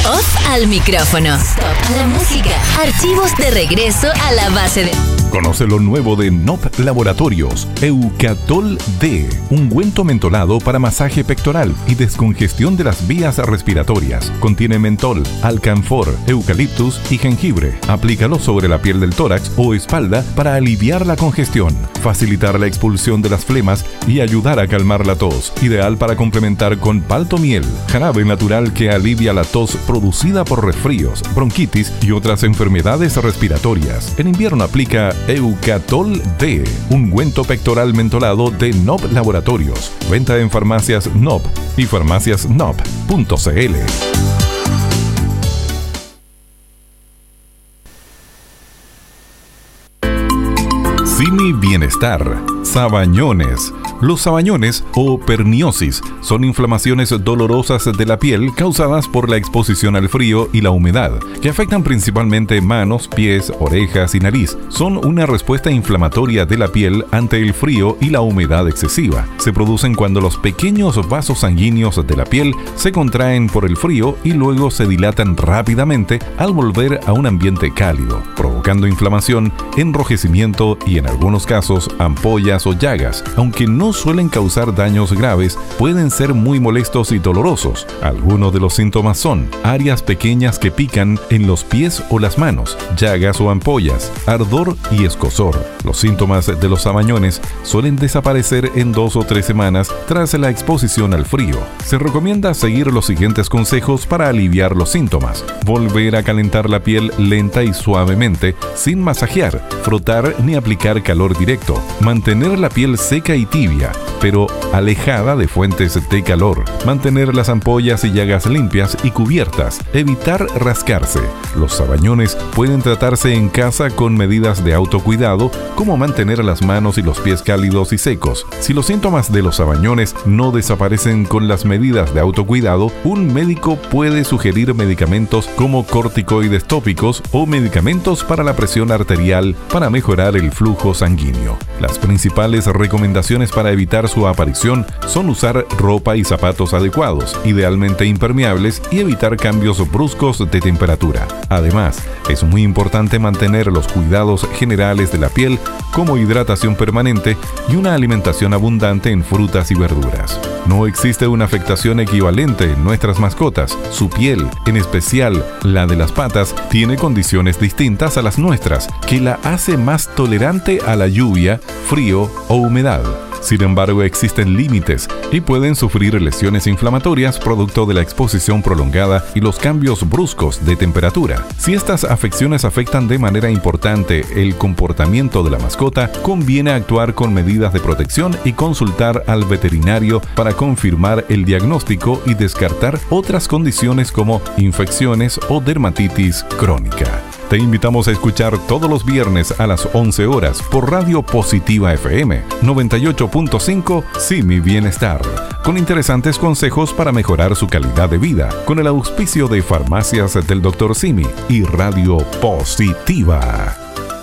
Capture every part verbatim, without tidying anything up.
Off al micrófono. Stop a la música. Archivos de regreso a la base de... Conoce lo nuevo de N O P Laboratorios, Eucatol D, ungüento mentolado para masaje pectoral y descongestión de las vías respiratorias. Contiene mentol, alcanfor, eucaliptus y jengibre. Aplícalo sobre la piel del tórax o espalda para aliviar la congestión, facilitar la expulsión de las flemas y ayudar a calmar la tos. Ideal para complementar con paltomiel, jarabe natural que alivia la tos producida por resfríos, bronquitis y otras enfermedades respiratorias. En invierno aplica Eucatol D, ungüento pectoral mentolado de N O P Laboratorios. Venta en farmacias N O P y farmacias N O P punto c l. Simi Bienestar. Sabañones. Los sabañones o perniosis son inflamaciones dolorosas de la piel causadas por la exposición al frío y la humedad, que afectan principalmente manos, pies, orejas y nariz. Son una respuesta inflamatoria de la piel ante el frío y la humedad excesiva. Se producen cuando los pequeños vasos sanguíneos de la piel se contraen por el frío y luego se dilatan rápidamente al volver a un ambiente cálido, provocando inflamación, enrojecimiento y en algunos casos ampollas o llagas. Aunque no suelen causar daños graves, pueden ser muy molestos y dolorosos. Algunos de los síntomas son áreas pequeñas que pican en los pies o las manos, llagas o ampollas, ardor y escozor. Los síntomas de los sabañones suelen desaparecer en dos o tres semanas tras la exposición al frío. Se recomienda seguir los siguientes consejos para aliviar los síntomas: volver a calentar la piel lenta y suavemente, sin masajear, frotar ni aplicar calor directo, mantener la piel seca y tibia, pero alejada de fuentes de calor, mantener las ampollas y llagas limpias y cubiertas, evitar rascarse. Los sabañones pueden tratarse en casa con medidas de autocuidado, como mantener las manos y los pies cálidos y secos. Si los síntomas de los sabañones no desaparecen con las medidas de autocuidado, un médico puede sugerir medicamentos como corticoides tópicos o medicamentos para la presión arterial para mejorar el flujo sanguíneo. Las principales recomendaciones para evitar su aparición son usar ropa y zapatos adecuados, idealmente impermeables, y evitar cambios bruscos de temperatura. Además, es muy importante mantener los cuidados generales de la piel, como hidratación permanente y una alimentación abundante en frutas y verduras. No existe una afectación equivalente en nuestras mascotas. Su piel, en especial la de las patas, tiene condiciones distintas a las nuestras, que la hace más tolerante a la lluvia, frío o humedad. Sin embargo, existen límites y pueden sufrir lesiones inflamatorias producto de la exposición prolongada y los cambios bruscos de temperatura. Si estas afecciones afectan de manera importante el comportamiento de la mascota, conviene actuar con medidas de protección y consultar al veterinario para confirmar el diagnóstico y descartar otras condiciones como infecciones o dermatitis crónica. Te invitamos a escuchar todos los viernes a las once horas por Radio Positiva F M noventa y ocho punto cinco Simi Bienestar, con interesantes consejos para mejorar su calidad de vida, con el auspicio de Farmacias del doctor Simi y Radio Positiva.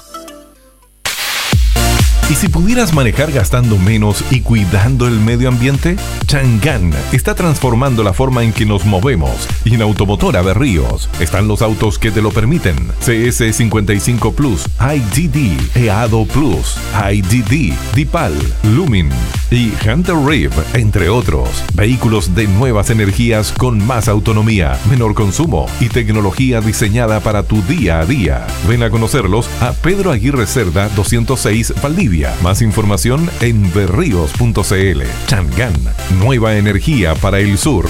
¿Y si pudieras manejar gastando menos y cuidando el medio ambiente? Chang'an está transformando la forma en que nos movemos, y en Automotora Berríos están los autos que te lo permiten. C S cincuenta y cinco Plus, I D D, EADO Plus, I D D, Dipal, Lumin y Hunter Reef, entre otros. Vehículos de nuevas energías con más autonomía, menor consumo y tecnología diseñada para tu día a día. Ven a conocerlos a Pedro Aguirre Cerda doscientos seis Valdivia. Más información en berríos punto c l. Chang'an, nueva energía para el sur.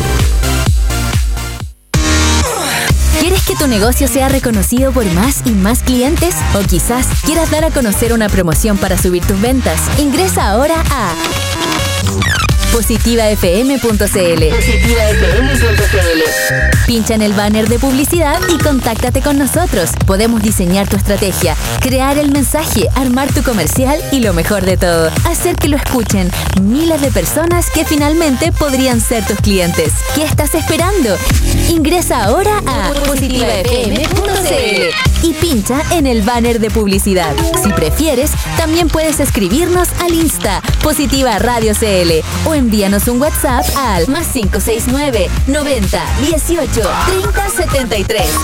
¿Quieres que tu negocio sea reconocido por más y más clientes? ¿O quizás quieras dar a conocer una promoción para subir tus ventas? Ingresa ahora a positiva f m punto c l. positiva f m punto c l. Pincha en el banner de publicidad y contáctate con nosotros. Podemos diseñar tu estrategia, crear el mensaje, armar tu comercial y lo mejor de todo, hacer que lo escuchen miles de personas que finalmente podrían ser tus clientes. ¿Qué estás esperando? Ingresa ahora a positiva f m punto c l. y pincha en el banner de publicidad. Si prefieres, también puedes escribirnos al Insta Positiva Radio C L o envíanos un WhatsApp al más cinco seis nueve, noventa, dieciocho, treinta, setenta y tres.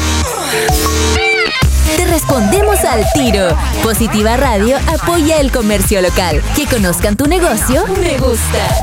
Te respondemos al tiro. Positiva Radio apoya el comercio local. Que conozcan tu negocio, me gusta.